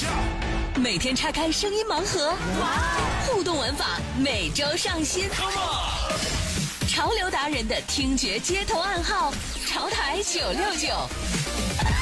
每天拆开声音盲盒，互动玩法每周上新。潮流达人的听觉街头暗号，潮台969。